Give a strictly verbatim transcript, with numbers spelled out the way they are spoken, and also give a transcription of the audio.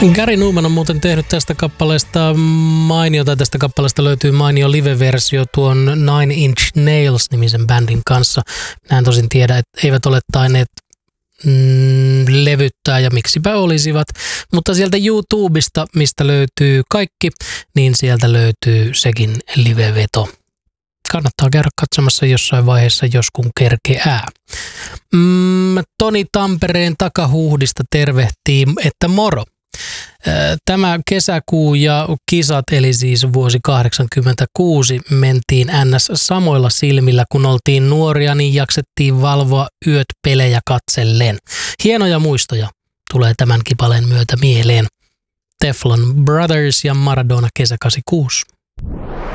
Gary Numan on muuten tehnyt tästä kappaleesta mainiota. Tästä kappaleesta löytyy mainio live-versio tuon Nine Inch Nails-nimisen bändin kanssa. Minä en tosin tiedä, että eivät ole tainneet mm, levyttää ja miksipä olisivat. Mutta sieltä YouTubesta, mistä löytyy kaikki, niin sieltä löytyy sekin live-veto. Kannattaa käydä katsomassa jossain vaiheessa, jos kun kerkeää. Mm, Toni Tampereen takahuhdista tervehtii, että moro. Tämä kesäkuu ja kisat, eli siis vuosi kahdeksankymmentäkuusi, mentiin ns. Samoilla silmillä, kun oltiin nuoria, niin jaksettiin valvoa yöt pelejä katsellen. Hienoja muistoja tulee tämän kipaleen myötä mieleen. Teflon Brothers ja Maradona kesä kahdeksankymmentäkuusi.